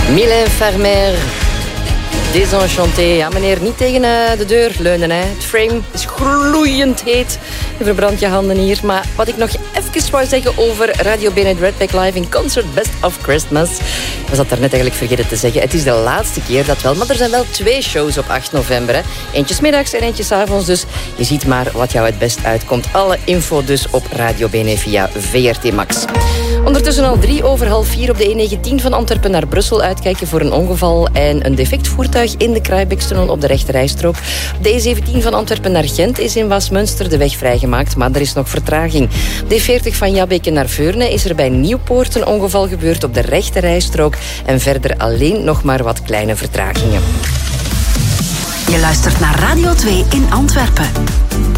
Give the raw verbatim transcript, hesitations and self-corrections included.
Mylène Farmer, Désenchanté. Ja, meneer, niet tegen uh, de deur leunen. Hè. Het frame is gloeiend heet. Je verbrandt je handen hier. Maar wat ik nog even wou zeggen over Radio Bene Redback Live in Concert Best of Christmas. Ik was dat daarnet eigenlijk vergeten te zeggen. Het is de laatste keer dat wel. Maar er zijn wel twee shows op acht november. Hè. Eentje 's middags en eentje 's avonds. Dus je ziet maar wat jou het best uitkomt. Alle info dus op Radio Bene via V R T Max. Ondertussen al drie over half vier op de E negentien van Antwerpen naar Brussel. Uitkijken voor een ongeval en een defect voertuig in de Kruijbekstunnel op de rechterrijstrook. Op de E zeventien van Antwerpen naar Gent is in Waasmunster de weg vrijgemaakt, maar er is nog vertraging. D veertig van Jabbeke naar Veurne is er bij Nieuwpoort een ongeval gebeurd op de rechterrijstrook en verder alleen nog maar wat kleine vertragingen. Je luistert naar Radio twee in Antwerpen.